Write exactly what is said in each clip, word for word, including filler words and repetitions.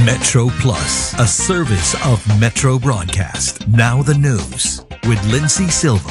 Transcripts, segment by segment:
Metro Plus, a service of Metro Broadcast. Now the news with Lindsay Silva.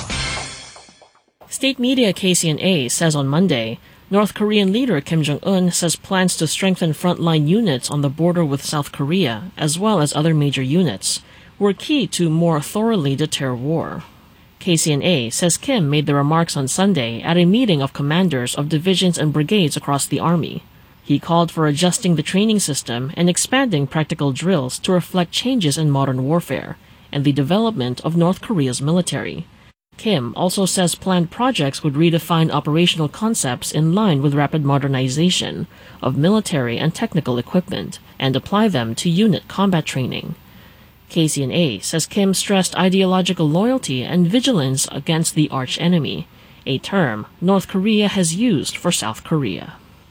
State media K C N A says on Monday, North Korean leader Kim Jong-un says plans to strengthen frontline units on the border with South Korea, as well as other major units, were key to more thoroughly deter war. K C N A says Kim made the remarks on Sunday at a meeting of commanders of divisions and brigades across the army. He called for adjusting the training system and expanding practical drills to reflect changes in modern warfare and the development of North Korea's military. Kim also says planned projects would redefine operational concepts in line with rapid modernization of military and technical equipment and apply them to unit combat training. K C N A says Kim stressed ideological loyalty and vigilance against the arch-enemy, a term North Korea has used for South Korea.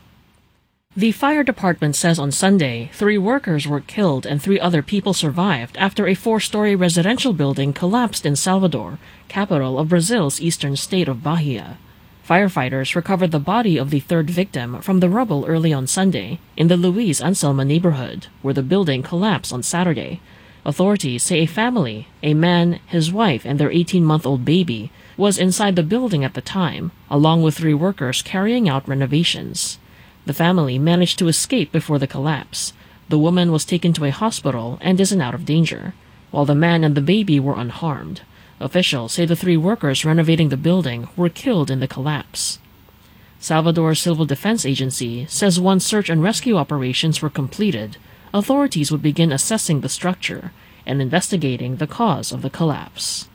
The fire department says on Sunday three workers were killed and three other people survived after a four-story residential building collapsed in Salvador, capital of Brazil's eastern state of Bahia. Firefighters recovered the body of the third victim from the rubble early on Sunday in the Luis Anselma neighborhood, where the building collapsed on Saturday. Authorities say a family, a man, his wife, and their eighteen-month-old baby, was inside the building at the time, along with three workers carrying out renovations. The family managed to escape before the collapse. The woman was taken to a hospital and isn't out of danger, while the man and the baby were unharmed. Officials say the three workers renovating the building were killed in the collapse. Salvador's Civil Defense Agency says once search and rescue operations were completed, authorities would begin assessing the structure and investigating the cause of the collapse.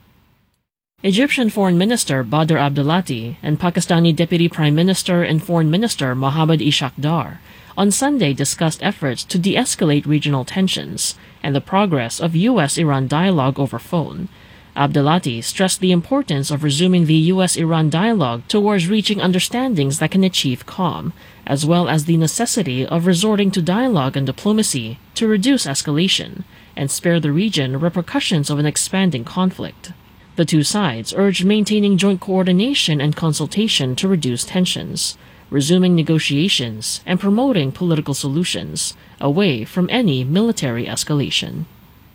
Egyptian Foreign Minister Badr Abdulati and Pakistani Deputy Prime Minister and Foreign Minister Mohammad Ishaq Dar on Sunday discussed efforts to de-escalate regional tensions and the progress of U S Iran dialogue over phone. Abdulati stressed the importance of resuming the U S Iran dialogue towards reaching understandings that can achieve calm, as well as the necessity of resorting to dialogue and diplomacy to reduce escalation and spare the region repercussions of an expanding conflict. The two sides urged maintaining joint coordination and consultation to reduce tensions, resuming negotiations, and promoting political solutions away from any military escalation.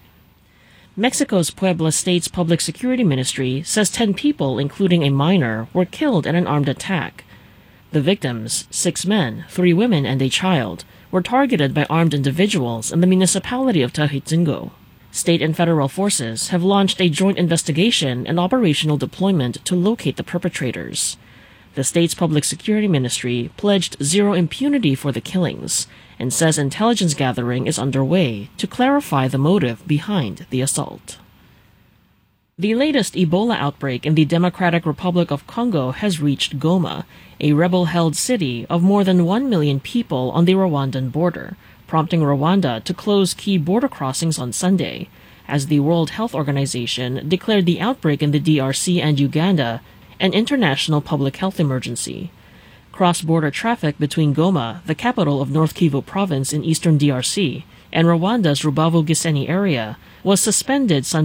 Mexico's Puebla State's Public Security Ministry says ten people, including a minor, were killed in an armed attack. The victims, six men, three women, and a child, were targeted by armed individuals in the municipality of Tahitzingo. State and federal forces have launched a joint investigation and operational deployment to locate the perpetrators. The state's Public Security Ministry pledged zero impunity for the killings and says intelligence gathering is underway to clarify the motive behind the assault. The latest Ebola outbreak in the Democratic Republic of Congo has reached Goma, a rebel-held city of more than one million people on the Rwandan border, prompting Rwanda to close key border crossings on Sunday, as the World Health Organization declared the outbreak in the D R C and Uganda an international public health emergency. Cross-border traffic between Goma, the capital of North Kivu province in eastern D R C, and Rwanda's Rubavu-Gisenyi area was suspended Sunday